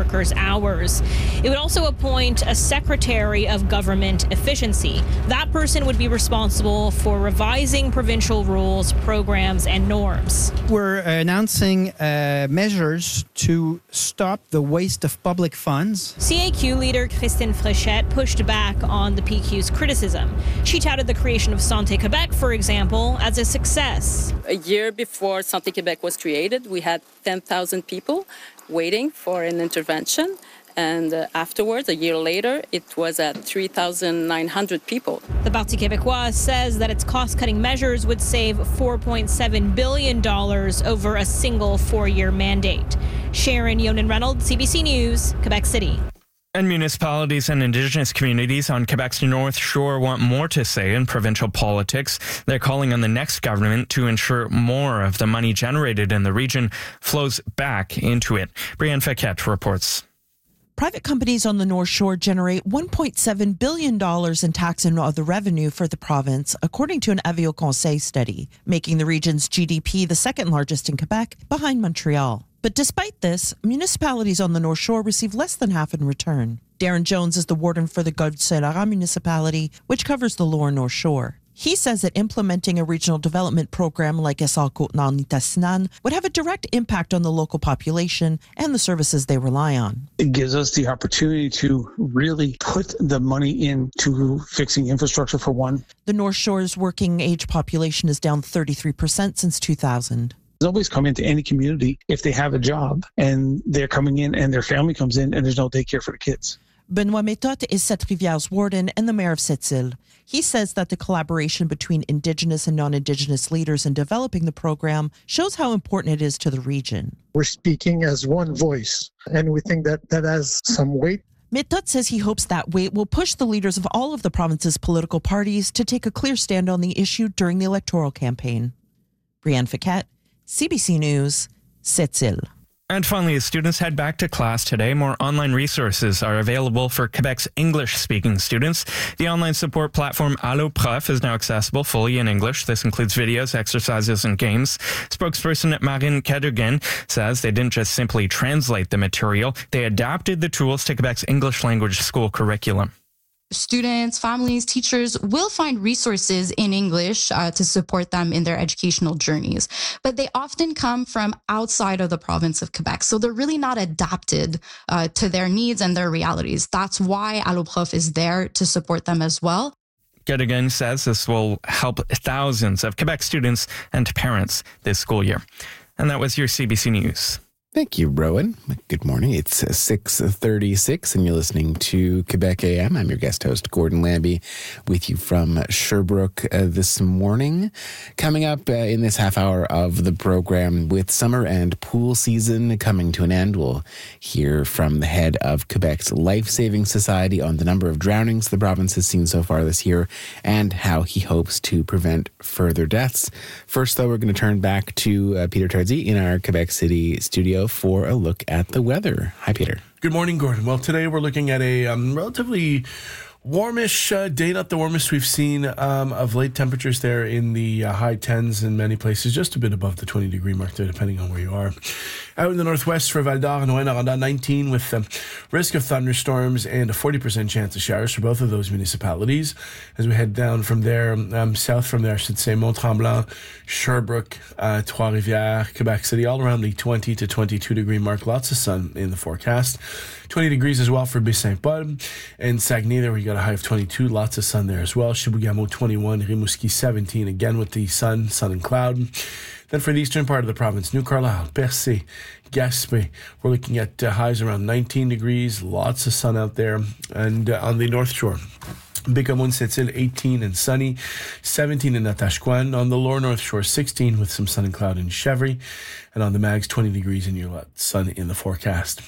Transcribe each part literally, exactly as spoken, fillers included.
workers' hours. It would also appoint a secretary of government efficiency. That person would be responsible for revising provincial rules, programs, and norms. We're announcing uh, measures to stop the waste of public funds. C A Q leader Christine Fréchette pushed back on the P Q's criticism. She touted the creation of Santé Québec, for example, as a success. A year before Santé Québec was created, we had ten thousand people waiting for an intervention. And uh, afterwards, a year later, it was at three thousand nine hundred people. The Parti québécois says that its cost-cutting measures would save four point seven billion dollars over a single four-year mandate. Sharon Yonan-Reynolds, C B C News, Quebec City. And municipalities and Indigenous communities on Quebec's North Shore want more to say in provincial politics. They're calling on the next government to ensure more of the money generated in the region flows back into it. Brianne Faquette reports. Private companies on the North Shore generate one point seven billion dollars in tax and other revenue for the province, according to an Avio Conseil study, making the region's G D P the second largest in Quebec, behind Montreal. But despite this, municipalities on the North Shore receive less than half in return. Darren Jones is the warden for the Gaude-Saint-Laurent municipality, which covers the lower North Shore. He says that implementing a regional development program like Essar Côte-Nord-Nitassinan would have a direct impact on the local population and the services they rely on. It gives us the opportunity to really put the money into fixing infrastructure for one. The North Shore's working age population is down thirty-three percent since two thousand. Nobody's come into any community if they have a job and they're coming in and their family comes in and there's no daycare for the kids. Benoit Méthode is Sept-Rivières warden and the mayor of Sept-Îles. He says that the collaboration between Indigenous and non-Indigenous leaders in developing the program shows how important it is to the region. We're speaking as one voice, and we think that that has some weight. Méthode says he hopes that weight will push the leaders of all of the province's political parties to take a clear stand on the issue during the electoral campaign. Brianne Faquette, C B C News, Sept-Îles. And finally, as students head back to class today, more online resources are available for Quebec's English-speaking students. The online support platform Allo Prof is now accessible fully in English. This includes videos, exercises, and games. Spokesperson Marine Cadogan says they didn't just simply translate the material, they adapted the tools to Quebec's English language school curriculum. Students, families, teachers will find resources in English uh, to support them in their educational journeys, but they often come from outside of the province of Quebec. So they're really not adapted uh, to their needs and their realities. That's why Allo Prof is there to support them as well. Cadogan says this will help thousands of Quebec students and parents this school year. And that was your C B C News. Thank you, Rowan. Good morning. It's six thirty-six, and you're listening to Quebec A M. I'm your guest host, Gordon Lambie, with you from Sherbrooke uh, this morning. Coming up uh, in this half hour of the program, with summer and pool season coming to an end, we'll hear from the head of Quebec's Life-Saving Society on the number of drownings the province has seen so far this year and how he hopes to prevent further deaths. First, though, we're going to turn back to uh, Peter Tardy in our Quebec City studio for a look at the weather. Hi, Peter. Good morning, Gordon. Well, today we're looking at a um, relatively warmish uh, day, not the warmest we've seen um, of late. Temperatures there in the uh, high tens in many places, just a bit above the twenty degree mark there, depending on where you are. Out in the northwest for Val d'Or and Rouyn-Noranda, nineteen with um, risk of thunderstorms and a forty percent chance of showers for both of those municipalities. As we head down from there, um, south from there, I should say, Mont-Tremblant, Sherbrooke, uh, Trois-Rivières, Quebec City, all around the twenty to twenty-two degree mark. Lots of sun in the forecast. twenty degrees as well for Baie-Saint-Paul. And Saguenay, there we got a high of twenty-two. Lots of sun there as well. Chibougamau, twenty-one. Rimouski, seventeen. Again with the sun, sun and cloud. Then for the eastern part of the province, New Carlisle, Percé, Gaspé, we're looking at uh, highs around nineteen degrees. Lots of sun out there. And uh, on the North Shore, Bécomo, Sept-Îles, eighteen and sunny, seventeen in Natashquan. On the lower North Shore, sixteen with some sun and cloud in Chevry. And on the Mags, twenty degrees and your sun in the forecast.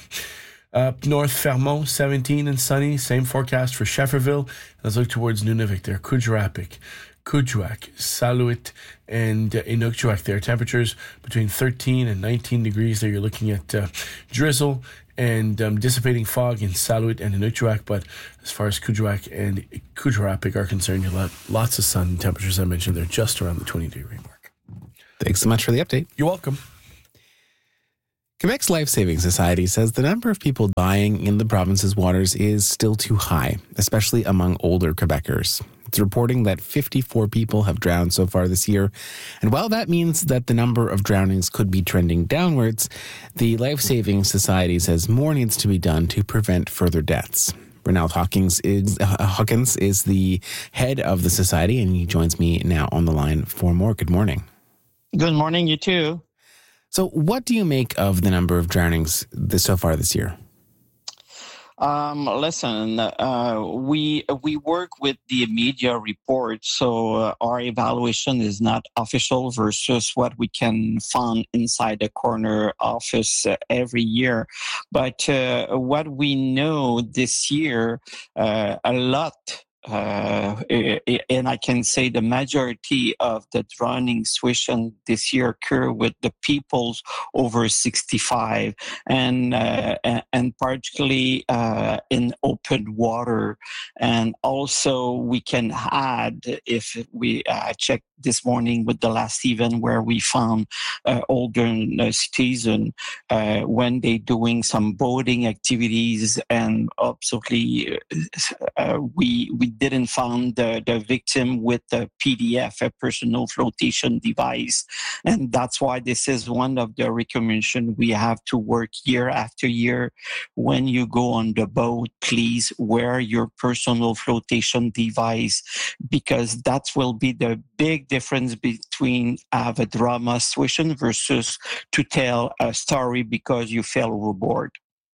Up north, Fermont, seventeen and sunny. Same forecast for Schefferville. Let's look towards Nunavik there. Kuujjuaq, Kuujjuaq, Saluit, and uh, Inukjuak there. Temperatures between thirteen and nineteen degrees there. You're looking at uh, drizzle and um, dissipating fog in Saluit and Inukjuak. But as far as Kuujjuaq and Kuujjuaq are concerned, you'll have lots of sun. Temperatures I mentioned, they're just around the twenty degree mark. Thanks so much for the update. You're welcome. Quebec's Life Saving Society says the number of people dying in the province's waters is still too high, especially among older Quebecers. It's reporting that fifty-four people have drowned so far this year. And while that means that the number of drownings could be trending downwards, the Life Saving Society says more needs to be done to prevent further deaths. Ronald Hawkins is, uh, Hawkins is the head of the society, and he joins me now on the line for more. Good morning. Good morning, you too. So what do you make of the number of drownings this, so far this year? Um, listen, uh, we we work with the media report, so uh, our evaluation is not official versus what we can find inside the corner office uh, every year. But uh, what we know this year, uh, a lot. Uh, and I can say the majority of the drowning situation this year occur with the peoples over sixty-five, and uh, and particularly uh, in open water. And also we can add, if we uh, check this morning with the last event where we found uh, older uh, citizens uh, when they doing some boating activities, and absolutely uh, we we didn't find the, the victim with a P D F, a personal flotation device. And that's why this is one of the recommendations we have to work year after year. When you go on the boat, please wear your personal flotation device, because that will be the big difference between have a drama situation versus to tell a story because you fell overboard.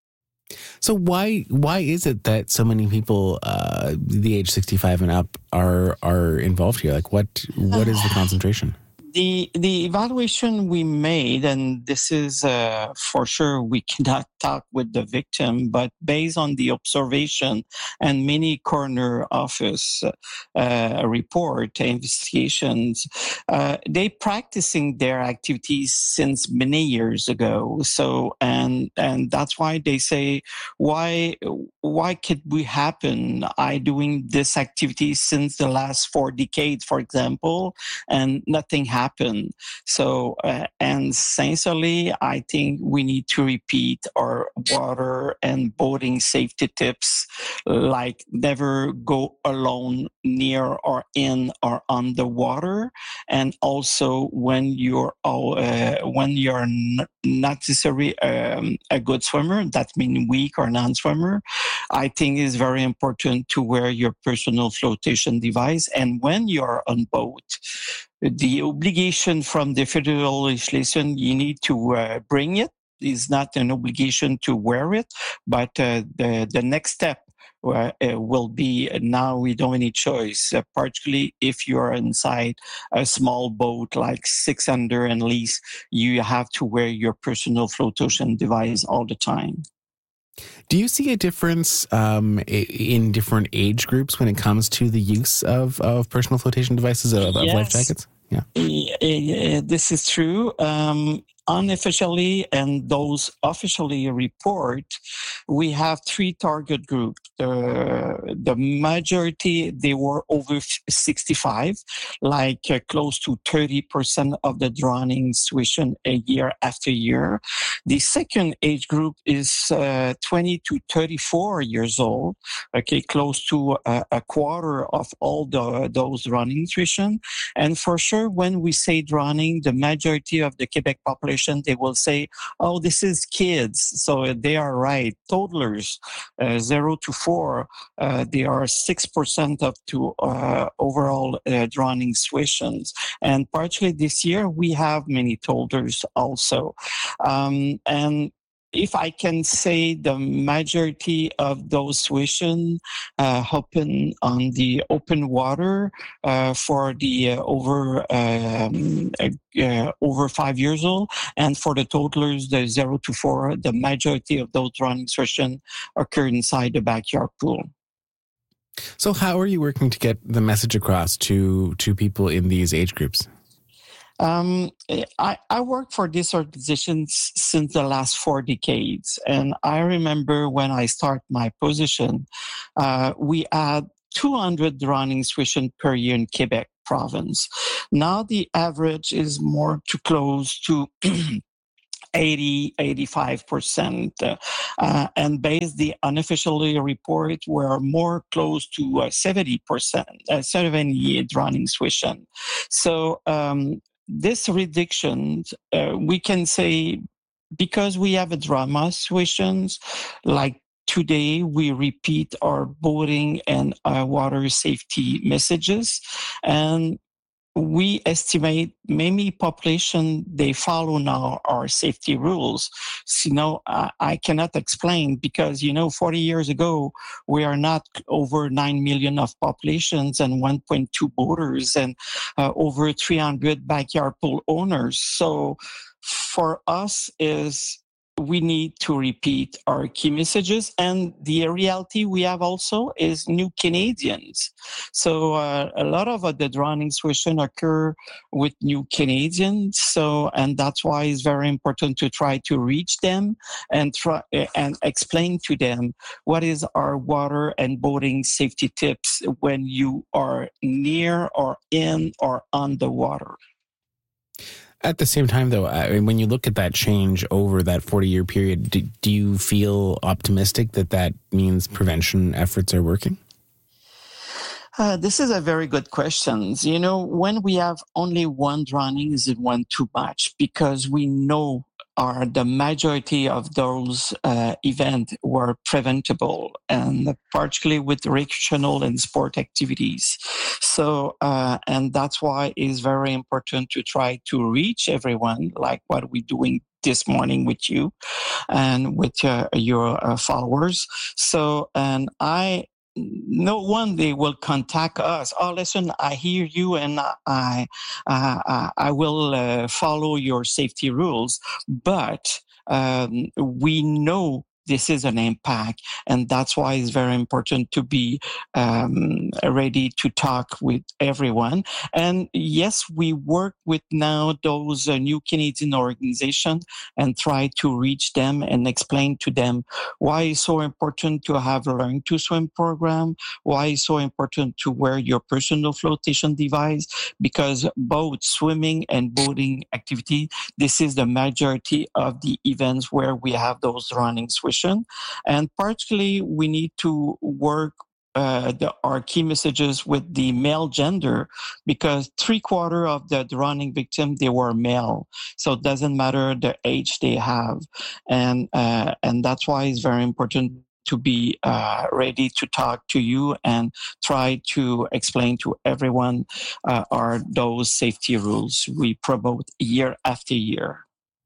So why why is it that so many people, uh, the age sixty-five and up, are are involved here? Like, what what is the concentration? The the evaluation we made, and this is uh, for sure, we cannot talk with the victim, but based on the observation and many coroner office uh, report investigations, uh, they practicing their activities since many years ago. So and and that's why they say, why why could we happen? I doing this activity since the last four decades, for example, and nothing happened. happen. So, uh, and sincerely, I think we need to repeat our water and boating safety tips, like never go alone near or in or on the water. And also when you're, uh, when you're not necessarily um, a good swimmer, that means weak or non-swimmer, I think it's very important to wear your personal flotation device. And when you're on boat, the obligation from the federal legislation, you need to uh, bring it. It's not an obligation to wear it, but uh, the, the next step uh, uh, will be, now we don't have any choice, uh, particularly if you're inside a small boat like six under and least, you have to wear your personal flotation device all the time. Do you see a difference um, in different age groups when it comes to the use of, of personal flotation devices, of, of yes. life jackets? Yeah, this is true. Um, unofficially and those officially report, we have three target groups. The, the majority, they were over sixty-five, like uh, close to thirty percent of the drowning situation a year after year. The second age group is uh, twenty to thirty-four years old, okay, close to a, a quarter of all the, those drowning situation. And for sure, when we say drowning, the majority of the Quebec population, they will say, oh, this is kids. So they are right. Toddlers, uh, zero to four, uh, they are six percent of to uh, overall uh, drowning situations. And partially this year, we have many toddlers also. Um, and if I can say, the majority of those situations uh, happen on the open water uh, for the uh, over um, uh, over five years old, and for the toddlers, the zero to four, the majority of those drowning situations occur inside the backyard pool. So, how are you working to get the message across to to people in these age groups? Um, I, I worked for this organization since the last four decades. And I remember when I started my position, uh, we had two hundred drowning situations per year in Quebec province. Now the average is more too close to eighty, eighty-five percent. Uh, uh, and based the unofficial report, we're more close to uh, seventy percent, uh, seventy drowning situation. So um, this reduction, uh, we can say, because we have a drama situations, like today we repeat our boating and our water safety messages, and we estimate many population, they follow now our safety rules. So, you know, I, I cannot explain because, you know, forty years ago, we are not over nine million of populations and one point two boaters and uh, over three hundred backyard pool owners. So for us is we need to repeat our key messages. And the reality we have also is new Canadians. So uh, a lot of uh, the drowning situation occur with new Canadians. So, and that's why it's very important to try to reach them and try and explain to them what is our water and boating safety tips when you are near or in or on the water. At the same time, though, I mean, when you look at that change over that forty-year period, do, do you feel optimistic that that means prevention efforts are working? Uh, this is a very good question. You know, when we have only one drowning, is it one too much? Because we know are the majority of those uh, events were preventable, and particularly with recreational and sport activities. So, uh, and that's why it's very important to try to reach everyone, like what we're doing this morning with you and with uh, your uh, followers. So, and I, no one they will contact us. Oh, listen, I hear you, and I, uh, I will uh, follow your safety rules. But um, we know this is an impact, and that's why it's very important to be um, ready to talk with everyone. And yes, we work with now those uh, new Canadian organizations and try to reach them and explain to them why it's so important to have a learn to swim program, why it's so important to wear your personal flotation device, because both swimming and boating activity, this is the majority of the events where we have those running swish. And particularly, we need to work uh, the, our key messages with the male gender, because three quarter of the drowning victims, they were male. So it doesn't matter the age they have. And, uh, and that's why it's very important to be uh, ready to talk to you and try to explain to everyone uh, are those safety rules we promote year after year.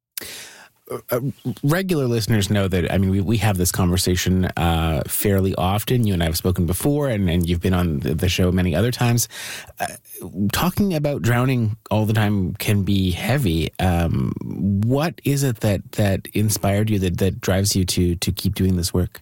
Uh, regular listeners know that, I mean, we, we have this conversation uh, fairly often. You and I have spoken before, and, and you've been on the show many other times. Uh, talking about drowning all the time can be heavy. Um, what is it that, that inspired you, that, that drives you to, to keep doing this work?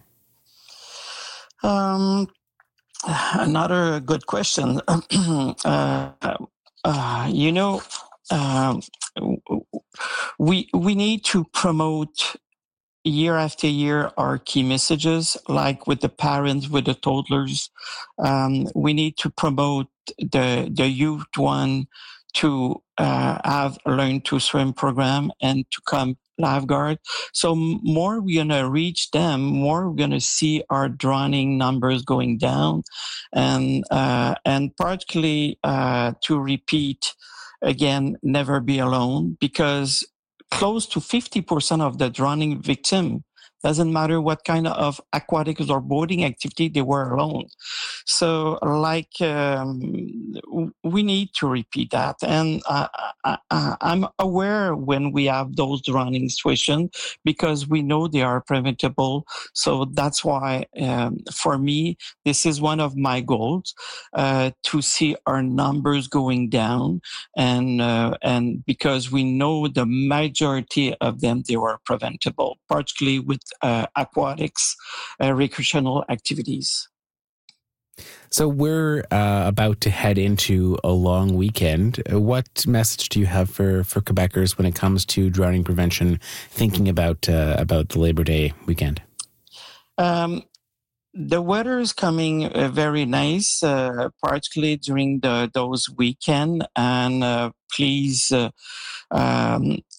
Um, another good question. uh, uh, you know, um, we we need to promote year after year our key messages, like with the parents, with the toddlers. Um, we need to promote the the youth one to uh, have a learn to swim program and to come lifeguard. So more we're gonna reach them, more we're gonna see our drowning numbers going down, and uh, and particularly uh, to repeat. Again, never be alone, because close to fifty percent of the drowning victim, doesn't matter what kind of aquatic or boating activity, they were alone. So like um, we need to repeat that. And I, I, I, I'm aware when we have those drowning situations, because we know they are preventable. So that's why um, for me, this is one of my goals, uh, to see our numbers going down. And, uh, and because we know the majority of them, they were preventable, particularly with Uh, aquatics, uh, recreational activities. So we're uh, about to head into a long weekend. What message do you have for, for Quebecers when it comes to drowning prevention, thinking about uh, about the Labor Day weekend? Um, the weather is coming uh, very nice, uh, particularly during the those weekend, and uh, please uh, um,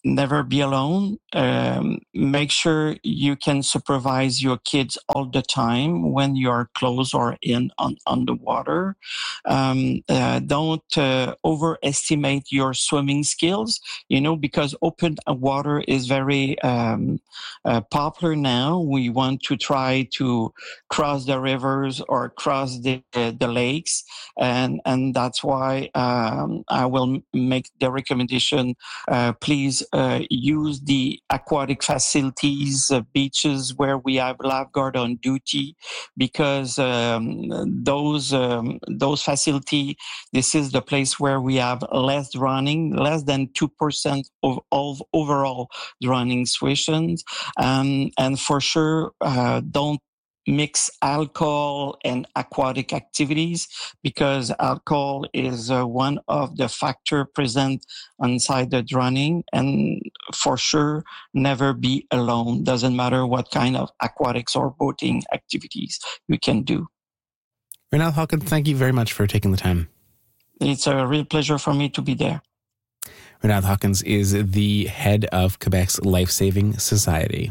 never be alone. Um, make sure you can supervise your kids all the time when you are close or in on, on the water. Um, uh, don't uh, overestimate your swimming skills, you know, because open water is very um, uh, popular now. We want to try to cross the rivers or cross the, uh, the lakes. And, and that's why um, I will make the recommendation, uh, please uh, use the aquatic facilities, uh, beaches where we have lifeguard on duty, because um, those um, those facility, this is the place where we have less drowning, less than two percent of, of overall drowning situations. Um, and for sure, uh, don't mix alcohol and aquatic activities, because alcohol is uh, one of the factors present inside the drowning. And for sure, never be alone. Doesn't matter what kind of aquatics or boating activities you can do. Ronald Hawkins, thank you very much for taking the time. It's a real pleasure for me to be there. Ronald Hawkins is the head of Quebec's Life Saving Society.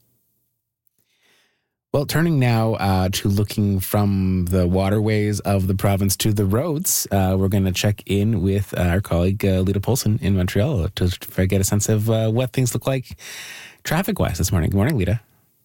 Well, turning now uh, to looking from the waterways of the province to the roads, uh, we're going to check in with uh, our colleague uh, Lita Polson in Montreal to, to get a sense of uh, what things look like traffic-wise this morning. Good morning, Lita.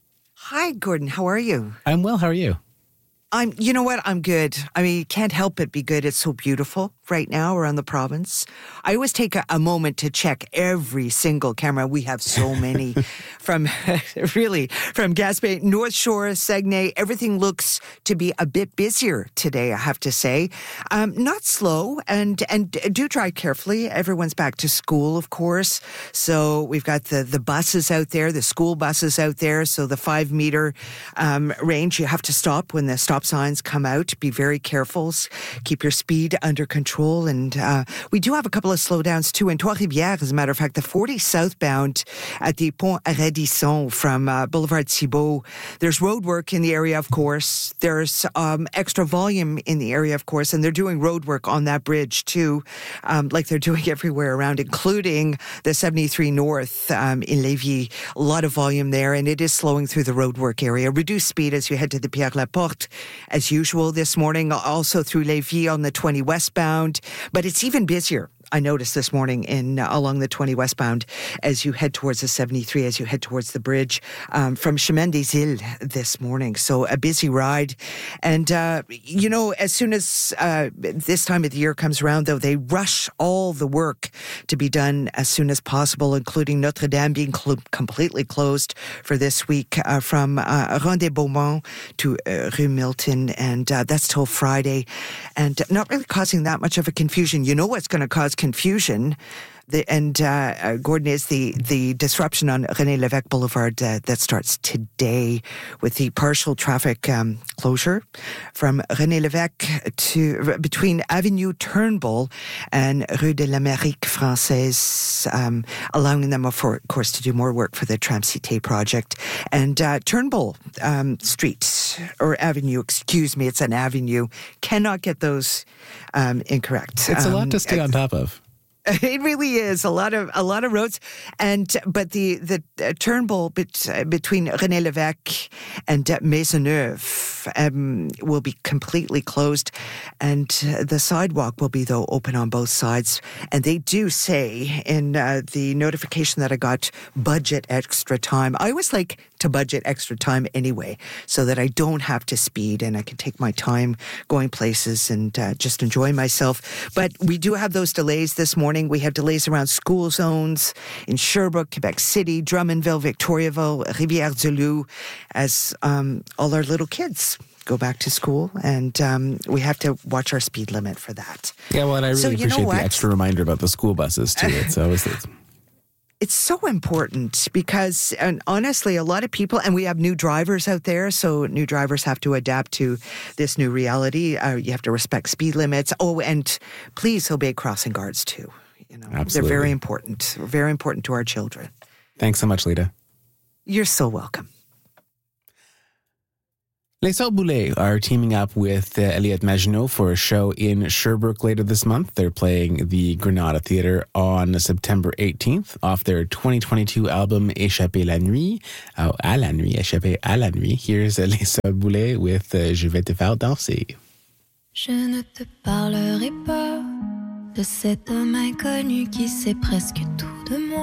Hi, Gordon. How are you? I'm well. How are you? I'm, you know what? I'm good. I mean, can't help but be good. It's so beautiful right now around the province. I always take a, a moment to check every single camera. We have so many from really from Gaspé, North Shore, Saguenay. Everything looks to be a bit busier today, I have to say. Um, not slow, and and do drive carefully. Everyone's back to school, of course. So we've got the, the buses out there, the school buses out there. So the five meter um, range, you have to stop when the stop signs come out. Be very careful. Keep your speed under control. And uh, we do have a couple of slowdowns too in Trois-Rivières. As a matter of fact, the forty southbound at the Pont Radisson from uh, Boulevard Thibault. There's road work in the area, of course. There's um, extra volume in the area, of course, and they're doing road work on that bridge too, um, like they're doing everywhere around, including the seventy-three North um, in Lévis. A lot of volume there, and it is slowing through the road work area. Reduce speed as you head to the Pierre Laporte, as usual this morning. Also through Lévis on the twenty westbound. But it's even busier, I noticed this morning, in uh, along the twenty westbound as you head towards the seventy-three, as you head towards the bridge um, from Chemin des Îles this morning. So a busy ride. And, uh, you know, as soon as uh, this time of the year comes around, though, they rush all the work to be done as soon as possible, including Notre Dame being cl- completely closed for this week uh, from uh, Rond des Beaumont to uh, Rue Milton. And uh, that's till Friday. And not really causing that much of a confusion. You know what's going to cause confusion? The, and uh, uh, Gordon, is the, the disruption on René Lévesque Boulevard uh, that starts today with the partial traffic um, closure from René Lévesque to between Avenue Turnbull and Rue de l'Amérique Française, um, allowing them, of course, to do more work for the Tram-Cité project. And uh, Turnbull um, Street, or Avenue, excuse me, it's an avenue, cannot get those um, incorrect. It's um, a lot to stay on top of. It really is a lot of a lot of roads, and but the the uh, Turnbull bet, uh, between René Lévesque and uh, Maisonneuve um, will be completely closed, and uh, the sidewalk will be though open on both sides. And they do say in uh, the notification that I got, budget extra time. I always like to budget extra time anyway, so that I don't have to speed and I can take my time going places and uh, just enjoy myself. But we do have those delays this morning. We have delays around school zones in Sherbrooke, Quebec City, Drummondville, Victoriaville, Rivière-du-Loup, as um, all our little kids go back to school, and um, we have to watch our speed limit for that. Yeah, well, and I really so, appreciate the extra reminder about the school buses, too. It's always... It's so important because, and honestly, a lot of people, and we have new drivers out there, so new drivers have to adapt to this new reality. Uh, you have to respect speed limits. Oh, and please obey crossing guards too. You know, Absolutely. They're very important, very important to our children. Thanks so much, Lita. You're so welcome. Les Sœurs Boulay are teaming up with uh, Eliott Maginot for a show in Sherbrooke later this month. They're playing the Granada Theatre on September eighteenth off their twenty twenty-two album Échappé la nuit. Oh, à la nuit, Échappé à la nuit. Here's uh, Les Sœurs Boulay with uh, Je vais te faire danser. Je ne te parlerai pas de cet homme inconnu qui sait presque tout de moi.